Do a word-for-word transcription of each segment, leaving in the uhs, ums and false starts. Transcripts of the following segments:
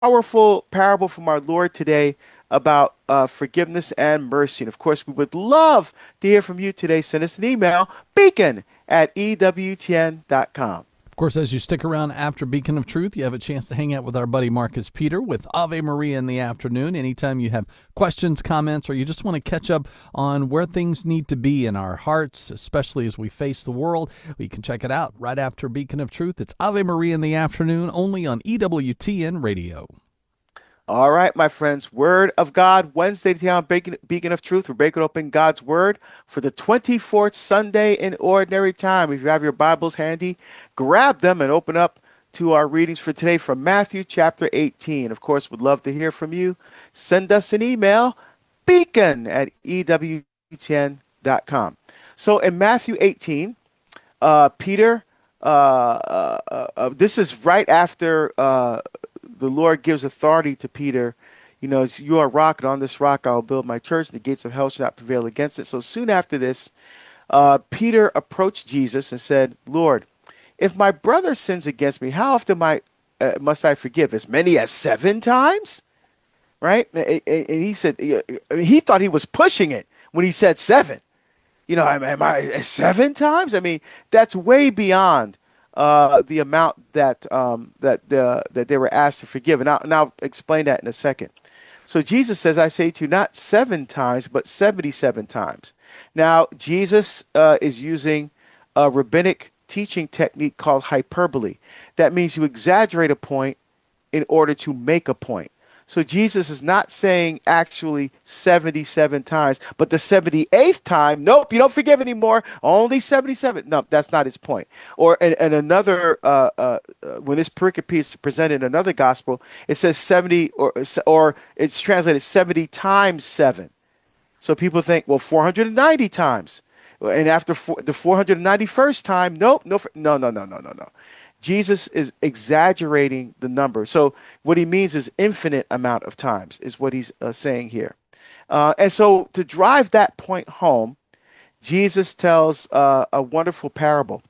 Powerful parable from our Lord today about uh, forgiveness and mercy. And of course, we would love to hear from you today. Send us an email, beacon at E W T N dot com. Of course, as you stick around after Beacon of Truth, you have a chance to hang out with our buddy Marcus Peter with Ave Maria in the afternoon. Anytime you have questions, comments, or you just want to catch up on where things need to be in our hearts, especially as we face the world, we can check it out right after Beacon of Truth. It's Ave Maria in the afternoon, only on E W T N Radio. All right, my friends, Word of God, Wednesday town, Beacon, Beacon of Truth. We're breaking open God's Word for the twenty-fourth Sunday in Ordinary Time. If you have your Bibles handy, grab them and open up to our readings for today from Matthew chapter eighteen. Of course, would love to hear from you. Send us an email, beacon at E W T N dot com. So in Matthew eighteen, uh, Peter, uh, uh, uh, uh, this is right after uh, the Lord gives authority to Peter. You know, as you are a rock, and on this rock I will build my church, and the gates of hell shall not prevail against it. So soon after this, uh, Peter approached Jesus and said, Lord, if my brother sins against me, how often my, uh, must I forgive? As many as seven times? Right? And and he said, he thought he was pushing it when he said seven. You know, am, am I seven times? I mean, that's way beyond uh, the amount that um, that the that they were asked to forgive. And I'll, and I'll explain that in a second. So Jesus says, I say to you, not seven times, but seventy-seven times. Now, Jesus uh, is using a rabbinic teaching technique called hyperbole. That means you exaggerate a point in order to make a point. So Jesus is not saying actually seventy-seven times, but the seventy-eighth time, nope, you don't forgive anymore, only seventy-seven. No, that's not his point. Or and, and another, uh, uh, uh, when this pericope is presented in another gospel, it says seventy, or or it's translated seventy times seven. So people think, well, four hundred ninety times. And after four, the four hundred ninety-first time, nope, no, no, no, no, no, no, no. Jesus is exaggerating the number. So what he means is infinite amount of times is what he's uh, saying here. Uh, and so to drive that point home, Jesus tells uh, a wonderful parable.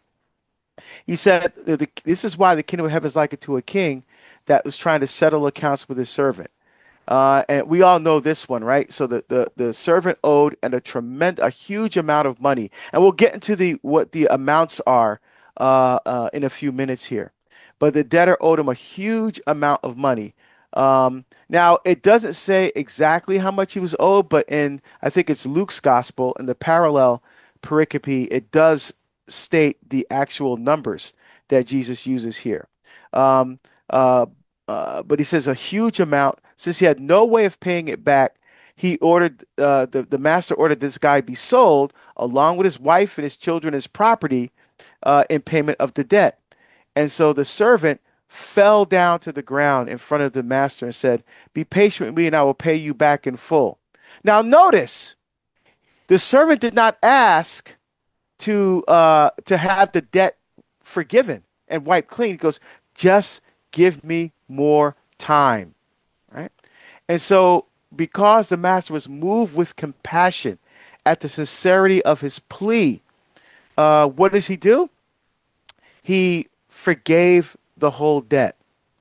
He said, that the, this is why the kingdom of heaven is like it to a king that was trying to settle accounts with his servant. Uh, and we all know this one, right? So the, the, the servant owed and a tremendous, a huge amount of money. And we'll get into the what the amounts are uh, uh, in a few minutes here. But the debtor owed him a huge amount of money. Um, now, it doesn't say exactly how much he was owed, but in, I think it's Luke's gospel, in the parallel pericope, it does state the actual numbers that Jesus uses here. Um, uh, uh, but he says a huge amount. Since he had no way of paying it back, he ordered uh, the the master ordered this guy be sold along with his wife and his children, his property, uh, in payment of the debt. And so the servant fell down to the ground in front of the master and said, "Be patient with me, and I will pay you back in full." Now, notice the servant did not ask to uh, to have the debt forgiven and wiped clean. He goes, "Just give me more time." Right? And so, because the master was moved with compassion at the sincerity of his plea, uh, what does he do? He forgave the whole debt.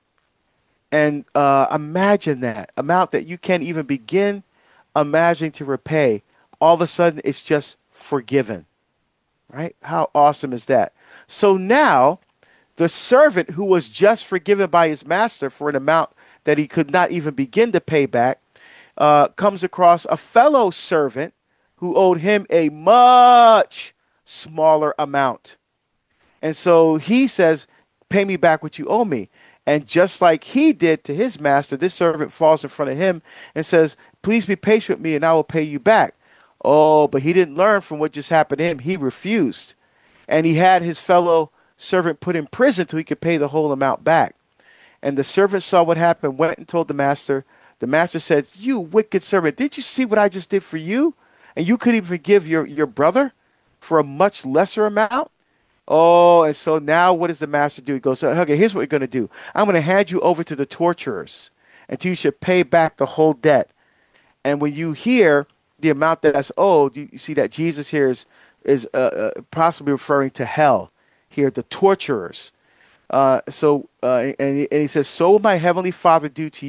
And uh, imagine that amount that you can't even begin imagining to repay. All of a sudden, it's just forgiven. Right? How awesome is that? So now, the servant who was just forgiven by his master for an amount that he could not even begin to pay back, uh, comes across a fellow servant who owed him a much smaller amount. And so he says, "Pay me back what you owe me." And just like he did to his master, this servant falls in front of him and says, "Please be patient with me and I will pay you back." Oh, but he didn't learn from what just happened to him. He refused. And he had his fellow servant put in prison till he could pay the whole amount back. And the servant saw what happened, went and told the master. The master said, "You wicked servant, did you see what I just did for you? And you couldn't even forgive your, your brother for a much lesser amount?" Oh, and so now what does the master do? He goes, "Okay, here's what we're going to do. I'm going to hand you over to the torturers until you should pay back the whole debt." And when you hear the amount that's owed, you, you see that Jesus here is, is uh, uh, possibly referring to hell here, the torturers. Uh, so, uh, and, he, and he says, "So will my heavenly Father do to